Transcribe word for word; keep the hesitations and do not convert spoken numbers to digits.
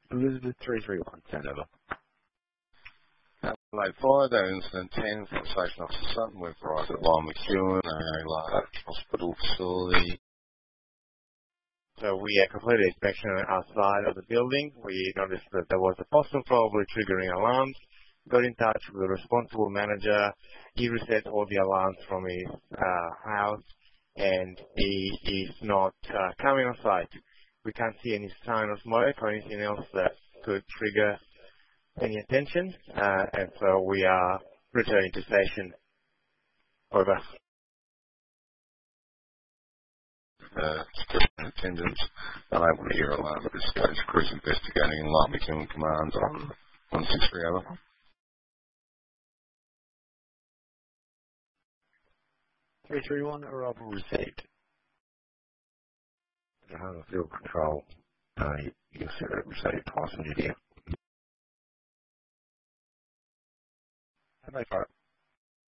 Elizabeth three three one, send over. Adelaide Fire, that incident ten from Station Officer Sutton. We've arrived at Lyell McEwen, a large hospital facility. So we uh, completed inspection outside of the building. We noticed that there was a possum probably triggering alarms. Got in touch with the responsible manager. He reset all the alarms from his uh, house, and he is not uh, coming on site. We can't see any sign of smoke or anything else that could trigger any attention, uh, and so we are returning to station. Over. Uh, attendants unable to hear alarm at this stage. Crews investigating in Lyell McEwen commands on one six three over. three three one, arrival received. Johanna Field Control, uh, you said it received twice in your Have they